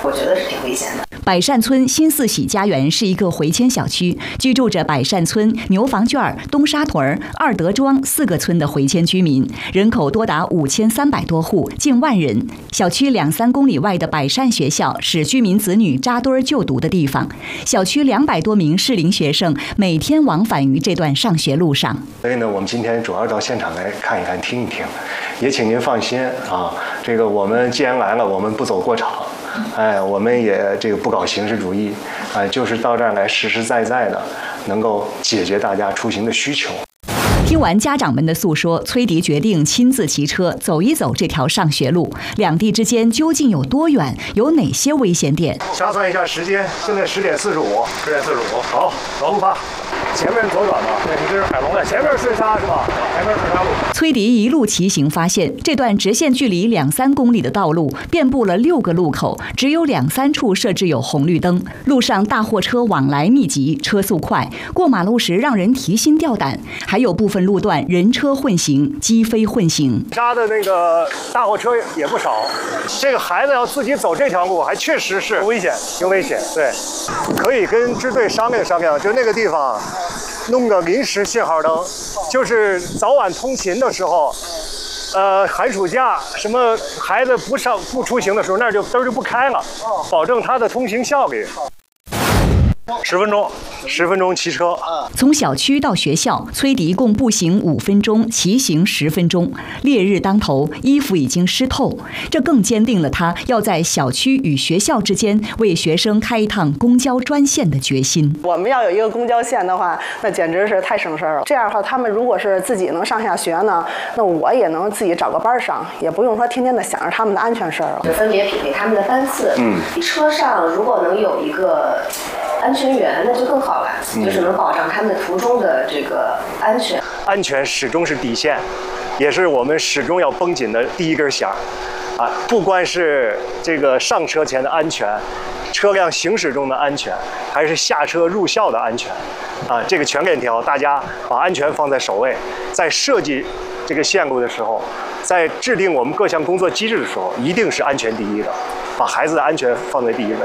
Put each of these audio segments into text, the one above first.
我觉得是挺危险的。 百善村新四喜家园是一个回迁小区，居住着百善村、牛房圈、东沙屯、二德庄4个村的回迁居民，人口多达5300多户，近万人。小区2-3公里外的百善学校是居民子女扎堆就读的地方，小区200多名适龄学生每天往返于这段上学路上。 所以呢，我们今天主要到现场来看一看、听一听，也请您放心啊，这个我们既然来了，我们不走过场。我们也这个不搞形式主义，就是到这儿来实实在在的，能够解决大家出行的需求。 听完家长们的诉说，崔迪决定亲自骑车走一走这条上学路，两地之间究竟有多远，有哪些危险点？ 掐算一下时间，现在10点45，10点45，好，走出发。前面左转吧，对，你这是海龙的，前面顺沙是吧？前面顺沙路。 崔迪一路骑行，发现这段直线距离2-3公里的道路遍布了6个路口，只有2-3处设置有红绿灯，路上大货车往来密集，车速快，过马路时让人提心吊胆。还有部分路段人车混行，机飞混行。 扎的那个大货车也不少，这个孩子要自己走这条路，还确实是危险，挺危险。对，可以跟支队商量商量，就那个地方。弄个临时信号灯，就是早晚通勤的时候，寒暑假什么孩子不出行的时候，那就灯就不开了，保证它的通行效率。10分钟骑车。 从小区到学校，崔迪共步行5分钟，骑行10分钟。烈日当头，衣服已经湿透，这更坚定了他要在小区与学校之间为学生开一趟公交专线的决心。 我们要有一个公交线的话，那简直是太省事儿了。这样的话，他们如果是自己能上下学呢，那我也能自己找个班上，也不用说天天的想着他们的安全事儿了。 就分别匹配他们的班次。车上如果能有一个安全员，那就更好了，就是能保障他们途中的这个安全。 安全始终是底线，也是我们始终要绷紧的第一根弦啊！不管是这个上车前的安全，车辆行驶中的安全，还是下车入校的安全，啊，这个全链条，大家把安全放在首位。在设计这个线路的时候，在制定我们各项工作机制的时候，一定是安全第一的，把孩子的安全放在第一位。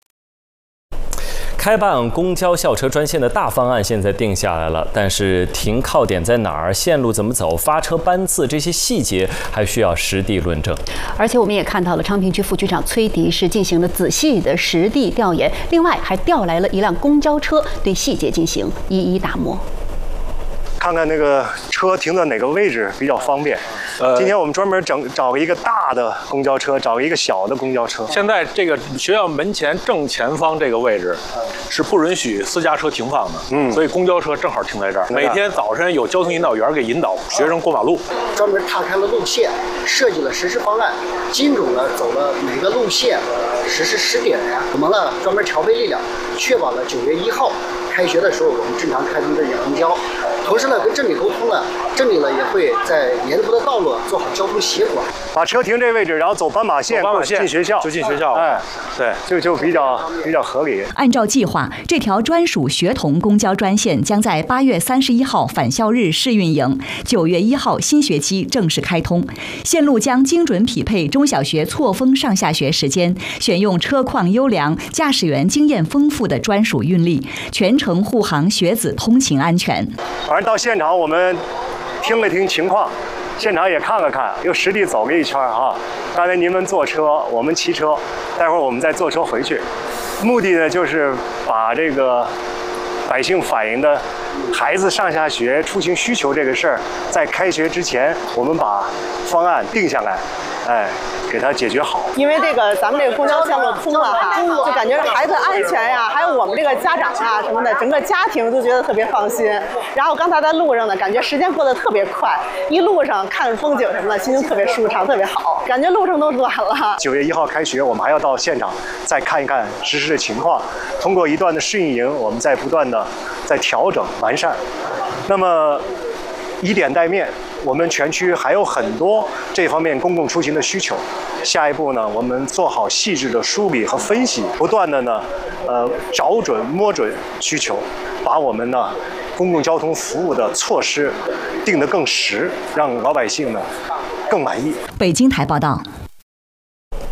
开办公交校车专线的大方案现在定下来了，但是停靠点在哪儿、线路怎么走、发车班次这些细节还需要实地论证。 而且我们也看到了昌平区副局长崔迪是进行了仔细的实地调研，另外还调来了一辆公交车，对细节进行一一打磨。 看看那个车停在哪个位置比较方便。今天我们专门找一个大的公交车，找一个小的公交车。 现在这个学校门前正前方这个位置是不允许私家车停放的，所以公交车正好停在这儿。每天早晨有交通引导员给引导学生过马路， 专门踏开了路线，设计了实施方案，精准的走了每个路线实施时点呀，我们呢专门调配力量，确保了9月1号开学的时候我们正常开通这辆公交。同时呢，跟镇里沟通了，镇里呢也会在沿途的道路做好交通协管， 把车停这位置，然后走斑马线进学校， 就进学校。 对，就比较合理。 按照计划，这条专属学童公交专线将在8月31号返校日试运营，9月1号新学期正式开通。线路将精准匹配中小学错峰上下学时间，选用车况优良、驾驶员经验丰富的专属运力，全程护航学子通勤安全。 反正到现场我们听了听情况，现场也看了看，又实地走了一圈啊。刚才您们坐车，我们骑车，待会儿我们再坐车回去。目的呢，就是把这个百姓反映的孩子上下学出行需求这个事儿，在开学之前，我们把方案定下来，给它解决好。 因为咱们这个公交线路通了哈，就感觉孩子安全呀，还有我们这个家长啊什么的，整个家庭都觉得特别放心。然后刚才在路上呢，感觉时间过得特别快，一路上看风景什么的，心情特别舒畅，特别好，感觉路程都短了。 9月1号开学，我们还要到现场再看一看实施的情况，通过一段的试运营，我们再不断的在调整完善。那么以点带面，我们全区还有很多这方面公共出行的需求。下一步呢，我们做好细致的梳理和分析，不断的呢，找准摸准需求，把我们呢公共交通服务的措施定得更实，让老百姓呢更满意。 北京台报道。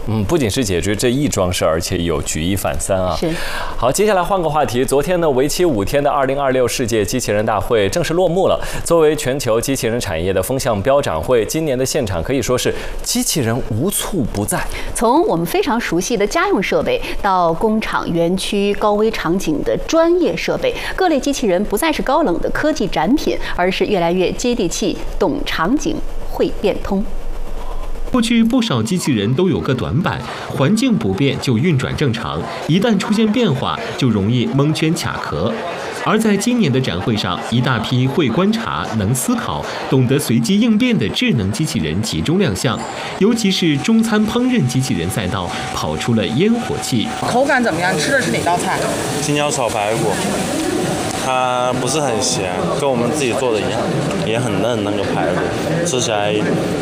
不仅是解决这一桩事，而且有举一反三啊。 是。 好，接下来换个话题。昨天呢，为期5天的2026世界机器人大会正式落幕了。作为全球机器人产业的风向标展会，今年的现场可以说是机器人无处不在。 从我们非常熟悉的家用设备，到工厂、园区、高危场景的专业设备，各类机器人不再是高冷的科技展品，而是越来越接地气、懂场景、会变通。 过去不少机器人都有个短板，环境不变就运转正常，一旦出现变化就容易蒙圈卡壳。而在今年的展会上，一大批会观察、能思考、懂得随机应变的智能机器人集中亮相，尤其是中餐烹饪机器人赛道跑出了烟火气。 口感怎么样？吃的是哪道菜？ 青椒炒排骨。它不是很咸，跟我们自己做的一样，也很嫩，那个排骨吃起来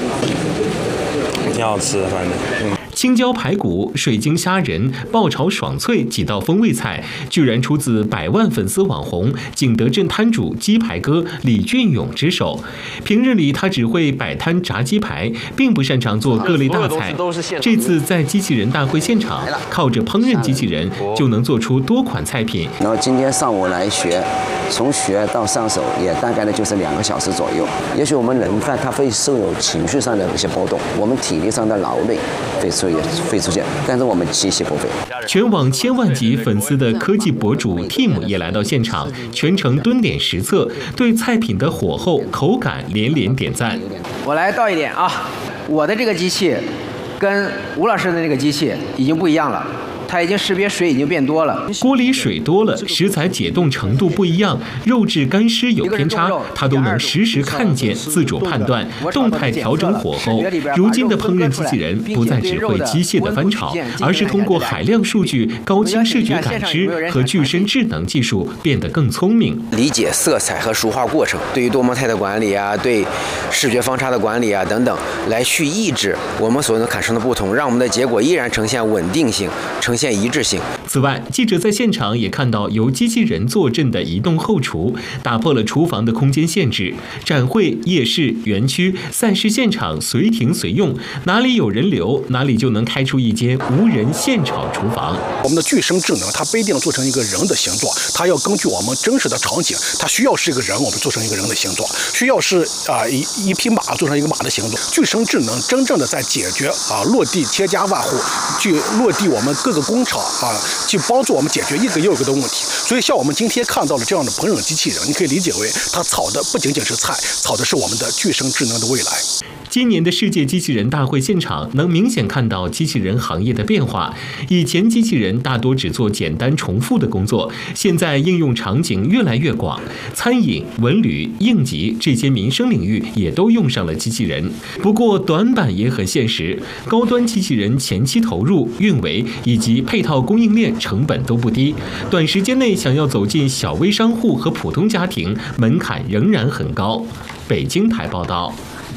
挺好吃的，反正。 青椒排骨、水晶虾仁、爆炒爽脆几道风味菜，居然出自100万粉丝网红景德镇摊主鸡排哥李俊勇之手。平日里他只会摆摊炸鸡排，并不擅长做各类大菜。这次在机器人大会现场，靠着烹饪机器人就能做出多款菜品。 然后今天上午来学，从学到上手也大概呢就是2个小时左右。也许我们人干他会受有情绪上的一些波动，我们体力上的劳累会出现，但是我们机器不会。 全网1000万级粉丝的科技博主 Tim 也来到现场，全程蹲点实测，对菜品的火候、口感连连点赞。 我来倒一点啊，我的这个机器跟吴老师的那个机器已经不一样了。它已经识别水已经变多了， 锅里水多了，食材解冻程度不一样，肉质干湿有偏差，它都能实时看见，自主判断，动态调整火候。如今的烹饪机器人不再只会机械的翻炒，而是通过海量数据、高清视觉感知和具身智能技术变得更聪明。 理解色彩和熟化过程，对于多模态的管理啊，对视觉方差的管理啊等等，来去抑制我们所能产生的不同，让我们的结果依然呈现稳定性，呈现一致性。 此外，记者在现场也看到由机器人坐镇的移动后厨，打破了厨房的空间限制。展会、夜市、园区、赛事现场随停随用，哪里有人流，哪里就能开出一间无人现炒厨房。 我们的具身智能，它不一定做成一个人的形状，它要根据我们真实的场景，它需要是一个人，我们做成一个人的形状；需要是一匹马做成一个马的形状。具身智能真正的在解决落地千家万户，去落地我们各个工厂去帮助我们解决一个又一个的问题。所以像我们今天看到的这样的烹饪机器人，你可以理解为它炒的不仅仅是菜，炒的是我们的具身智能的未来。 今年的世界机器人大会现场能明显看到机器人行业的变化。以前机器人大多只做简单重复的工作，现在应用场景越来越广，餐饮、文旅、应急这些民生领域也都用上了机器人。不过短板也很现实，高端机器人前期投入、运维以及配套供应链成本都不低，短时间内想要走进小微商户和普通家庭，门槛仍然很高。北京台报道。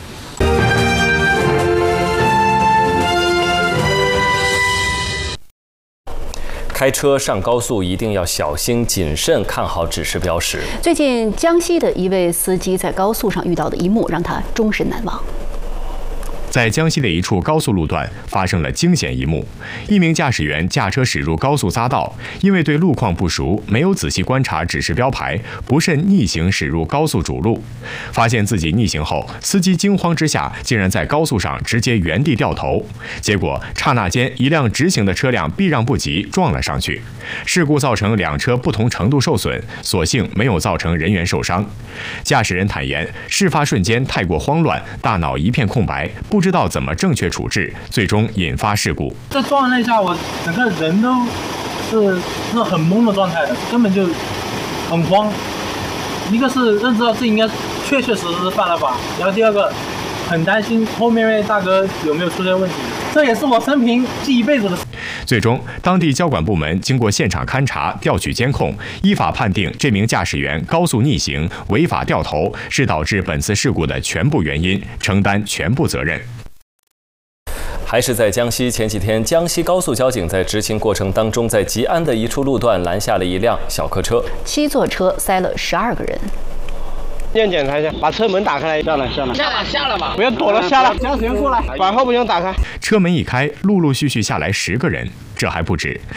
开车上高速一定要小心谨慎，看好指示标识。 最近江西的一位司机在高速上遇到的一幕让他终身难忘。 在江西的一处高速路段发生了惊险一幕，一名驾驶员驾车驶入高速匝道，因为对路况不熟，没有仔细观察指示标牌，不慎逆行驶入高速主路。发现自己逆行后，司机惊慌之下竟然在高速上直接原地掉头，结果刹那间一辆直行的车辆避让不及，撞了上去。事故造成2车不同程度受损，所幸没有造成人员受伤。驾驶人坦言，事发瞬间太过慌乱，大脑一片空白，不知道怎么正确处置，最终引发事故。 这撞了一下，我整个人都是很懵的状态的，根本就很慌。一个是认知到这应该确实犯了法，然后第二个很担心后面那位大哥有没有出现问题，这也是我生平记一辈子的事。 最终，当地交管部门经过现场勘查、调取监控，依法判定这名驾驶员高速逆行、违法掉头是导致本次事故的全部原因，承担全部责任。 还是在江西，前几天江西高速交警在执勤过程当中，在吉安的一处路段拦下了一辆小客车， 7座车塞了12个人。 先检查一下，把车门打开来。下了吧，不要躲了，下了。驾驶员过来，管后不用打开。 车门一开，陆陆续续下来10个人。这还不止，